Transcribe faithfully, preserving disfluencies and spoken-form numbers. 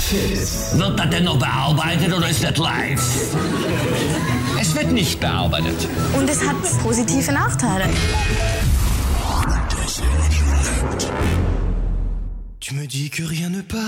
Fit. Wird das denn noch bearbeitet oder ist das live? Es wird nicht bearbeitet. Und es hat positive Nachteile. Tu me dis que rien ne part.